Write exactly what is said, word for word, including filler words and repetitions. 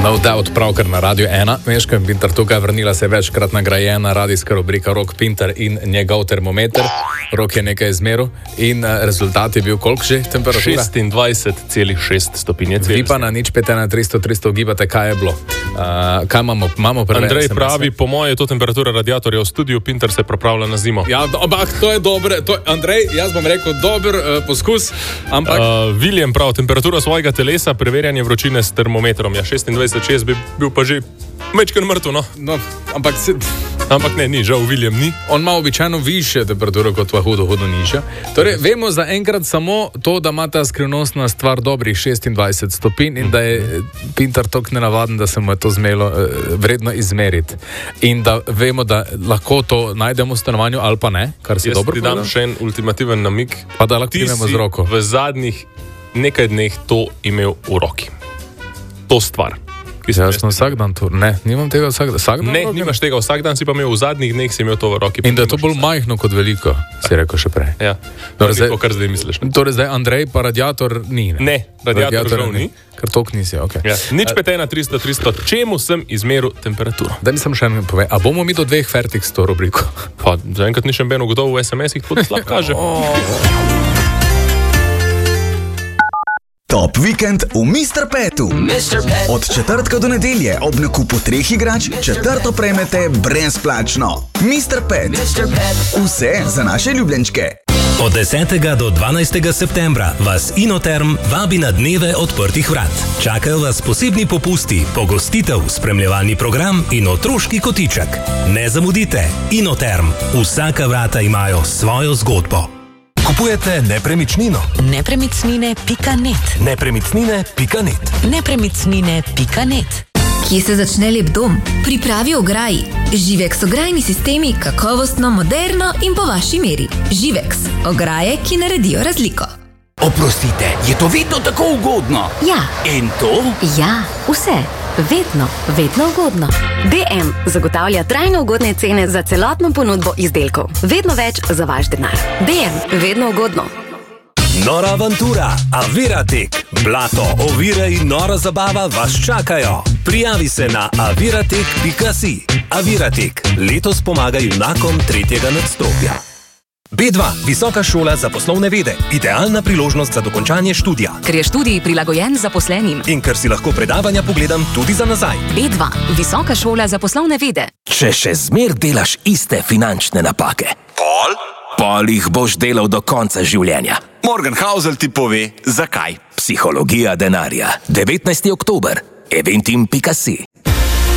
No doubt, pravkar na Radio ena. Meško in Pintar tukaj, vrnila se je večkrat nagrajena radijska rubrika Rok Pintar in njegov termometer. Rok je nekaj izmeril in rezultat je bil koliko že temperatura? šestindvajset celih šest stopinje Celzija. Vi pa na nič pet ena tristo tristo ugibate, kaj je bilo. Uh, kaj imamo? imamo prve Andrej es em es-e? pravi, po moje je to temperatura radiatorja v studiu, Pintar se pripravlja na zimo. Ja, ampak to je dobro. Andrej, jaz bom rekel, dober uh, poskus, ampak... Uh, William pravi, temperatura svojega telesa, preverjanje vročine s termometrom. Ja, šestindvajset šest bi bil pa že mečken mrtev, no. No, ampak... Se... Ampak ne, ni, žal William ni. On ima običajno više temperaturo kot pa hudo, hudo nižja. Torej, vemo za enkrat samo to, da ima ta skrivnostna stvar dobrih šestindvajset stopinj in da je Pintar tok nenavaden, da se mu je to zmelo eh, vredno izmeriti. In da vemo, da lahko to najdemo v stanovanju ali pa ne, kar si Jaz dobro ti dam povedal. še en ultimativen namig. Pa da lahko Ti pridemo si z roko. v zadnjih nekaj dneh to imel v roki. To stvar. Jaz sem vsak dan tu. Ne, nimam tega vsak dan. Vsak dan Ne, v roki? nimaš tega vsak dan, si pa imel v zadnjih dneh si imel to v roki. In da je to bolj majhno kot veliko, si rekel še prej. Ja, Torej, zdaj- to, kar zdaj misliš. Ne, Torej zdaj Andrej pa radiator ni. Ne, ne radiator žal ni. Ker tok nisi, ok. Ja. Nič pet ena tristo tristo, čemu sem izmeril temperaturo? Da mi sem še en povej, a bomo mi do dveh fertik s to rubriko? Pa zaenkrat ni še beno gotovo v es em esih, tako da slab kaže. Top vikend v mister Petu. Od četrtka do nedelje ob nakupu treh igrač četrto prejmete brezplačno. mister Pet. Vse za naše ljubljenčke. Od desetega do dvanajstega septembra vas Inoterm vabi na dneve odprtih vrat. Čakajo vas posebni popusti, pogostitev, spremljevalni program in otroški kotiček. Ne zamudite, Inoterm. Vsaka vrata imajo svojo zgodbo. Kupujete nepremičnino? nepremičnine pika net. Nepremičnine pika net. nepremičnine pika net. Kje se začne lep dom? Pripravi ograji. Živex ograjni sistemi, kakovostno, moderno in po vaši meri. Živex, ograje, ki naredijo razliko. Oprostite, je to vedno tako ugodno? Ja. In to? Ja, vse. Vedno, vedno ugodno. D M zagotavlja trajno ugodne cene za celotno ponudbo izdelkov. Vedno več za vaš denar. D M, vedno ugodno. Nora avantura, Aviratek. Blato, ovire in nora zabava vas čakajo. Prijavi se na aviratek pika si. Aviratek, letos pomaga junakom tretjega nadstropja. B dva, Visoka šola za poslovne vede. Idealna priložnost za dokončanje študija. Ker je študij prilagojen zaposlenim. In ker si lahko predavanja pogledam tudi za nazaj. B dva, Visoka šola za poslovne vede. Če še zmer delaš iste finančne napake, Pol? pol jih boš delal do konca življenja. Morgan Housel ti pove, zakaj. Psihologija denarja. devetnajsti oktober. eventim pika si.